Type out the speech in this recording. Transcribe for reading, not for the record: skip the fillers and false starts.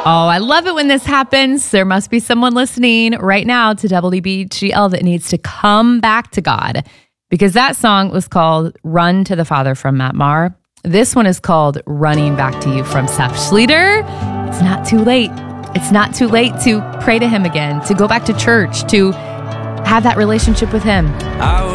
Oh, I love it when this happens. There must be someone listening right now to WBGL that needs to come back to God, because that song was called Run to the Father from Matt Maher. This one is called Running Back to You from Seth Schlueter. It's not too late. It's not too late to pray to him again, to go back to church, to have that relationship with him.